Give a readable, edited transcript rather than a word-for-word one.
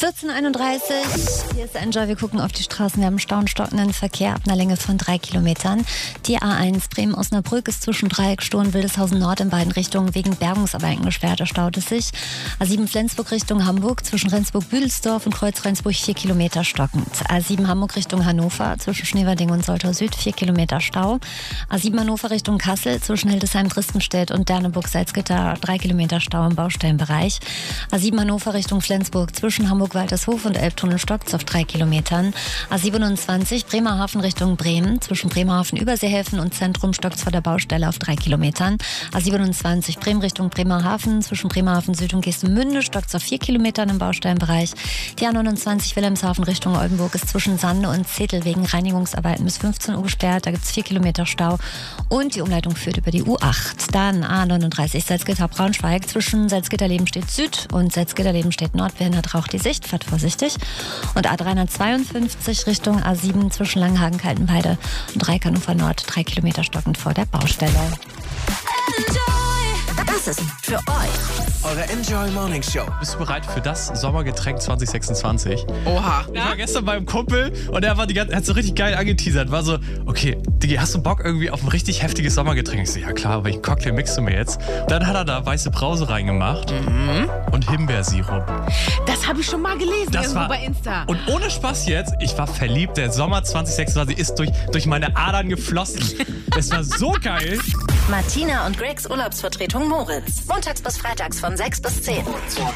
14:31, hier ist Enjoy. Wir gucken auf die Straßen. Wir haben stockenden Verkehr ab einer Länge von 3 Kilometern. Die A1 Bremen-Osnabrück ist zwischen Dreieckstoh und Wildeshausen Nord in beiden Richtungen wegen Bergungsarbeiten gesperrt. Da staut es sich. A7 Flensburg Richtung Hamburg zwischen Rendsburg-Büdelsdorf und Kreuz-Rendsburg 4 Kilometer stockend. A7 Hamburg Richtung Hannover zwischen Schneverding und Soltau Süd 4 Kilometer Stau. A7 Hannover Richtung Kassel zwischen Hildesheim-Dristenstedt und Derneburg-Salzgitter 3 Kilometer Stau im Baustellenbereich. A7 Hannover Richtung Flensburg zwischen Hamburg-Waltershof und Elbtunnel stockt's auf 3 Kilometern. A27 Bremerhaven Richtung Bremen zwischen Bremerhaven Überseehäfen und Zentrum stockt's vor der Baustelle auf 3 Kilometern. A27 Bremen Richtung Bremerhaven zwischen Bremerhaven Süd und Geestemünde stockt's auf 4 Kilometern im Baustellenbereich. Die A29 Wilhelmshaven Richtung Oldenburg ist zwischen Sande und Zetel wegen Reinigungsarbeiten bis 15 Uhr gesperrt. Da gibt's 4 Kilometer Stau und die Umleitung führt über die U8. Dann A39 Salzgitter-Braunschweig zwischen Salzgitter-Lebenstedt Süd und Salzgitter-Lebenstedt Nord behindert raucht die Sicht, fahrt vorsichtig. Und A352 Richtung A7 zwischen Langenhagen-Kaltenweide und Reik-Hannover Nord 3 Kilometer stockend vor der Baustelle. Das ist für euch eure Enjoy Morning Show. Bist du bereit für das Sommergetränk 2026? Oha. Ich war gestern beim Kumpel und er hat so richtig geil angeteasert. War so, okay, Digi, hast du Bock irgendwie auf ein richtig heftiges Sommergetränk? Ich so, ja klar, welchen Cocktail mixst du mir jetzt? Dann hat er da weiße Brause reingemacht und Himbeersirup. Das habe ich schon mal gelesen irgendwo bei Insta. Und ohne Spaß jetzt, ich war verliebt. Der Sommer 2026 ist durch meine Adern geflossen. Es war so geil. Martina und Gregs Urlaubsvertretung Moritz. Montags bis freitags von 6 bis 10.